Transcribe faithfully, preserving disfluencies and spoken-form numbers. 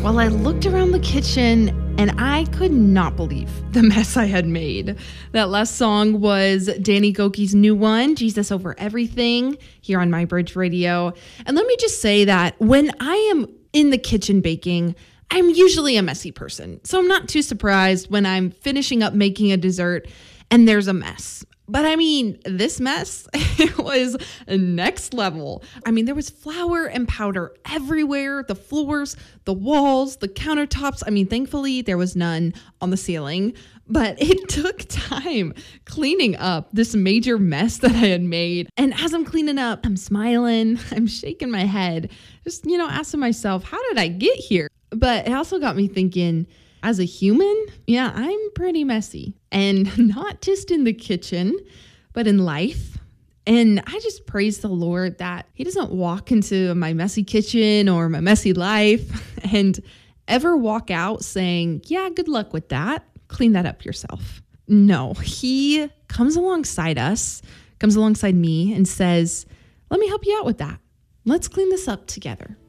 Well, I looked around the kitchen and I could not believe the mess I had made. That last song was Danny Gokey's new one, Jesus Over Everything, here on My Bridge Radio. And let me just say that when I am in the kitchen baking, I'm usually a messy person. So I'm not too surprised when I'm finishing up making a dessert and there's a mess. But I mean, this mess, it was next level. I mean, there was flour and powder everywhere, the floors, the walls, the countertops. I mean, thankfully, there was none on the ceiling, but it took time cleaning up this major mess that I had made. And as I'm cleaning up, I'm smiling, I'm shaking my head, just, you know, asking myself, how did I get here? But it also got me thinking, as a human, yeah, I'm pretty messy. And not just in the kitchen, but in life. And I just praise the Lord that He doesn't walk into my messy kitchen or my messy life and ever walk out saying, yeah, good luck with that. Clean that up yourself. No, He comes alongside us, comes alongside me and says, let me help you out with that. Let's clean this up together.